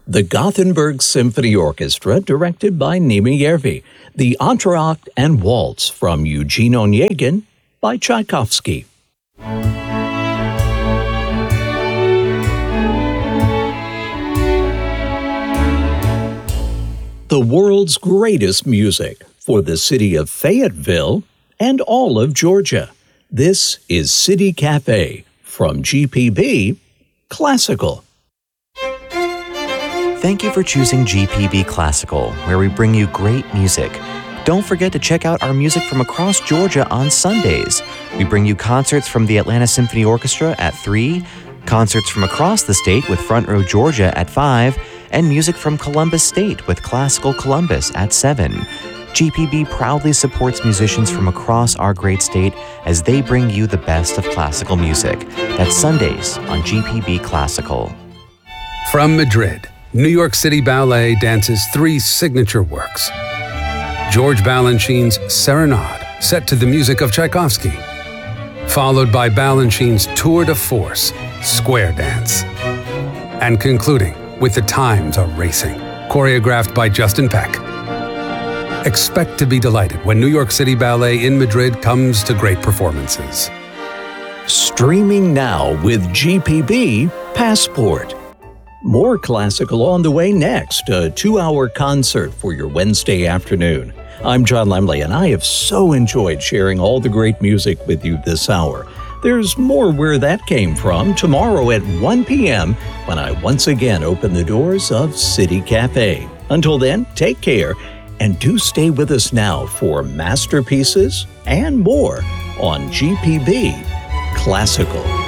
The Gothenburg Symphony Orchestra, directed by Nimi Järvi. The Entr'acte and Waltz from Eugene Onegin by Tchaikovsky. The world's greatest music for the city of Fayetteville and all of Georgia. This is City Cafe from GPB Classical. Thank you for choosing GPB Classical, where we bring you great music. Don't forget to check out our music from across Georgia on Sundays. We bring you concerts from the Atlanta Symphony Orchestra at 3, concerts from across the state with Front Row Georgia at 5, and music from Columbus State with Classical Columbus at 7. GPB proudly supports musicians from across our great state as they bring you the best of classical music. That's Sundays on GPB Classical. From Madrid, New York City Ballet dances 3 signature works. George Balanchine's Serenade, set to the music of Tchaikovsky, followed by Balanchine's Tour de Force, Square Dance, and concluding with The Times Are Racing, choreographed by Justin Peck. Expect to be delighted when New York City Ballet in Madrid comes to great performances. Streaming now with GPB Passport. More classical on the way next, a 2-hour concert for your Wednesday afternoon. I'm John Lemley, and I have so enjoyed sharing all the great music with you this hour. There's more where that came from tomorrow at 1 p.m. when I once again open the doors of City Cafe. Until then, take care, and do stay with us now for masterpieces and more on GPB Classical.